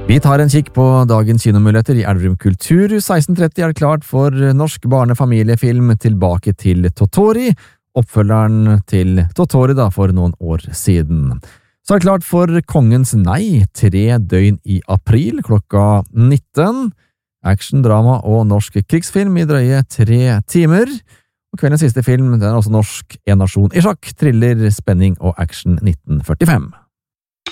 Vi tar en kikk på dagens kinomuligheter. I Elverum Kulturhus 16:30 er det klart for norsk barnefamiliefilm Tilbake til Totori, oppfølgeren til Totori for noen år siden. Så er det klart for Kongens Nei, 3 døgn i april klokka 19. Action, drama og norsk krigsfilm i drøye 3 timer. Og kveldens siste film, den er også norsk, En nasjon i sjakk, thriller, spenning og action 1945.